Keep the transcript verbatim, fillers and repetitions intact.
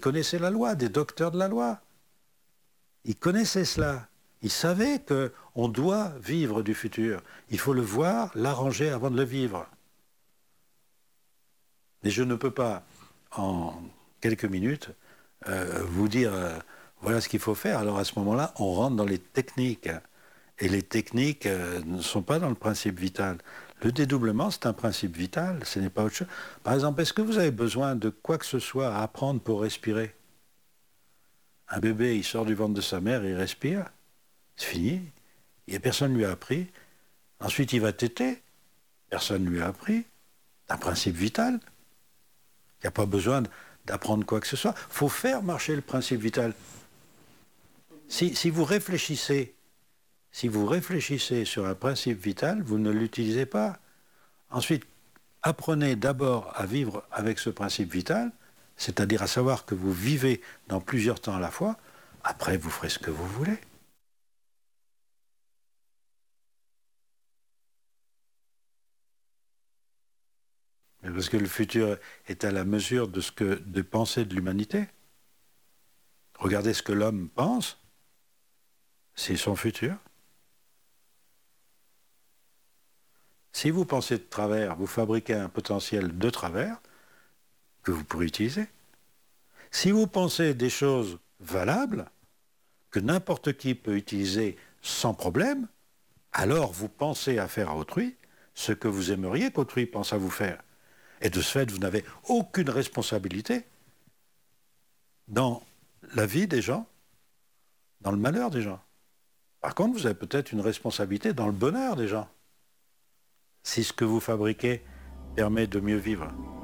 connaissaient la loi, des docteurs de la loi. Ils connaissaient cela. Ils savaient qu'on doit vivre du futur. Il faut le voir, l'arranger avant de le vivre. Et je ne peux pas, en quelques minutes, euh, vous dire euh, voilà ce qu'il faut faire. Alors à ce moment-là, on rentre dans les techniques. Et les techniques euh, ne sont pas dans le principe vital. Le dédoublement, c'est un principe vital, ce n'est pas autre chose. Par exemple, est-ce que vous avez besoin de quoi que ce soit à apprendre pour respirer? Un bébé, il sort du ventre de sa mère, il respire, c'est fini. Et personne ne lui a appris. Ensuite, il va téter, personne ne lui a appris. C'est un principe vital. Il n'y a pas besoin d'apprendre quoi que ce soit. Il faut faire marcher le principe vital. Si, si vous réfléchissez, si vous réfléchissez sur un principe vital, vous ne l'utilisez pas. Ensuite, apprenez d'abord à vivre avec ce principe vital, c'est-à-dire à savoir que vous vivez dans plusieurs temps à la fois. Après, vous ferez ce que vous voulez. Mais parce que le futur est à la mesure de ce que de pensée de l'humanité. Regardez ce que l'homme pense, c'est son futur. Si vous pensez de travers, vous fabriquez un potentiel de travers que vous pourrez utiliser. Si vous pensez des choses valables, que n'importe qui peut utiliser sans problème, alors vous pensez à faire à autrui ce que vous aimeriez qu'autrui pense à vous faire. Et de ce fait, vous n'avez aucune responsabilité dans la vie des gens, dans le malheur des gens. Par contre, vous avez peut-être une responsabilité dans le bonheur des gens, si ce que vous fabriquez permet de mieux vivre.